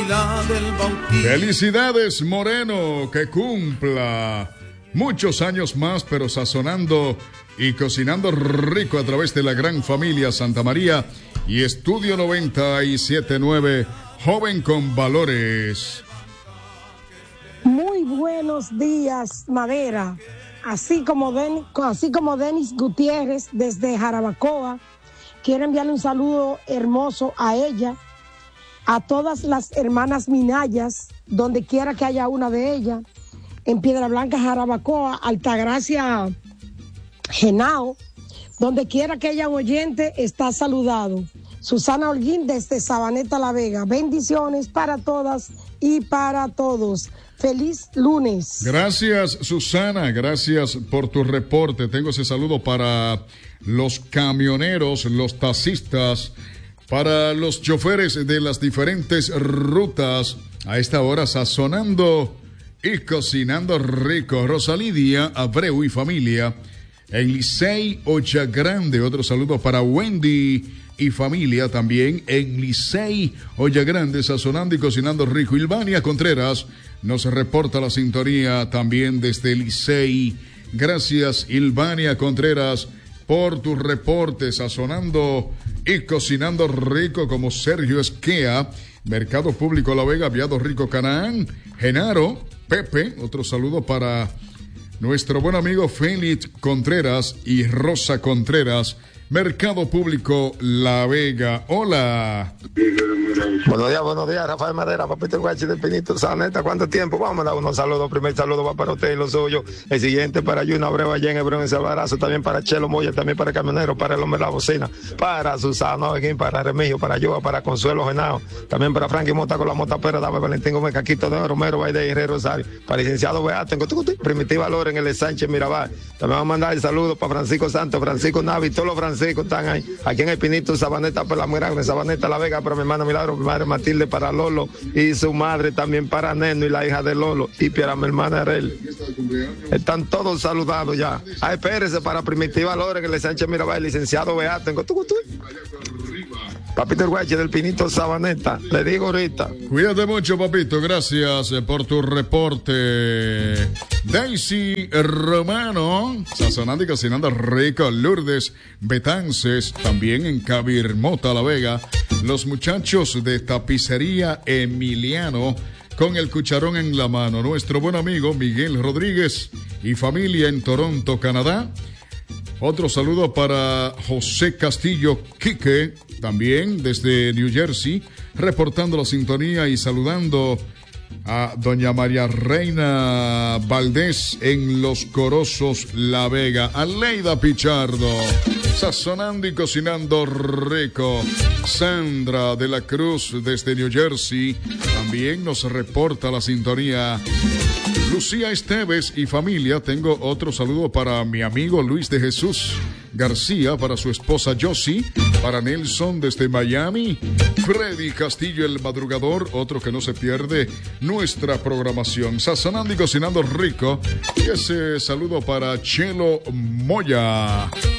la del bautismo. Felicidades, Moreno, que cumpla muchos años más, pero sazonando y cocinando rico a través de la gran familia Santa María y Estudio 97.9, joven con valores. Muy buenos días, Madera. Así como Denis Gutiérrez desde Jarabacoa, quiero enviarle un saludo hermoso a ella, a todas las hermanas Minayas, donde quiera que haya una de ellas, en Piedra Blanca, Jarabacoa, Altagracia, Genao, donde quiera que haya un oyente, está saludado. Susana Holguín desde Sabaneta La Vega. Bendiciones para todas y para todos. Feliz lunes. Gracias, Susana, gracias por tu reporte. Tengo ese saludo para los camioneros, los taxistas, para los choferes de las diferentes rutas. A esta hora sazonando y cocinando rico. Rosalidia Abreu y familia en Licey Olla Grande. Otro saludo para Wendy y familia también en Licey Olla Grande, sazonando y cocinando rico. Ilvania Contreras nos reporta la sintonía también desde Licey. Gracias, Ilvania Contreras, por tu reporte, sazonando y cocinando rico, como Sergio Esquea, Mercado Público La Vega, Viado Rico Canaán, Genaro, Pepe. Otro saludo para nuestro buen amigo Félix Contreras y Rosa Contreras, Mercado Público La Vega. Hola. Buenos días, Rafael Madera, Papito el Guachi del Pinito, Saneta, ¿cuánto tiempo? Vamos a dar unos saludos. Primer saludo va para usted y los suyos. El siguiente para Yuna Abreu allá en Hebrón, en Sabarazo, también para Chelo Moya, también para Camionero, para el hombre de la bocina, para Susana Oguín, para Remigio, para Yoa, para Consuelo Genao, también para Frankie Mota con la Mota Pera, Dame Valentín Gómez, Caquito de Romero, Baide y Rey Rosario, para el licenciado Beato, en Primitiva Lora, en el Sánchez Mirabal. También vamos a mandar el saludo para Francisco Santos, Francisco Navi, todos los Franciscos están ahí, aquí en el Pinito, Sabaneta, para la muy grande, Sabaneta La Vega, para mi hermana Milagro, mi madre Matilde, para Lolo y su madre, también para Neno y la hija de Lolo, y para mi hermana Arel. Están todos saludados ya. Espérese para Primitiva Lora, en el Sánchez Mirabal, el licenciado Beato, en Papito el Guache del Pinito Sabaneta, le digo ahorita. Cuídate mucho, papito, gracias por tu reporte. Daisy Romano, sazonando y cocinando rico. Lourdes Betances, también en Cabirmota La Vega. Los muchachos de Tapicería Emiliano, con el cucharón en la mano. Nuestro buen amigo Miguel Rodríguez y familia en Toronto, Canadá. Otro saludo para José Castillo Quique, también desde New Jersey, reportando la sintonía y saludando a doña María Reina Valdés en Los Corozos, La Vega. Aleida Pichardo, sazonando y cocinando rico. Sandra de la Cruz desde New Jersey también nos reporta la sintonía. Lucía Esteves y familia. Tengo otro saludo para mi amigo Luis de Jesús García, para su esposa Josie, para Nelson desde Miami, Freddy Castillo el madrugador, otro que no se pierde nuestra programación, sazonando y cocinando rico. Y ese saludo para Chelo Moya.